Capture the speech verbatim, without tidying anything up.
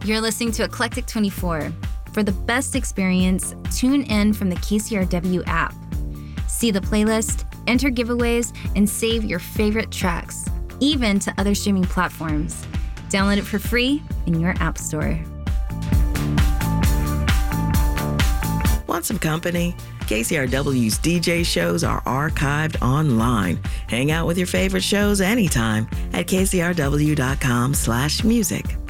You're listening to Eclectic twenty-four. For the best experience, tune in from the K C R W app. See the playlist, enter giveaways, and save your favorite tracks, even to other streaming platforms. Download it for free in your app store. Want some company? K C R W's D J shows are archived online. Hang out with your favorite shows anytime at kcrw.com slash music.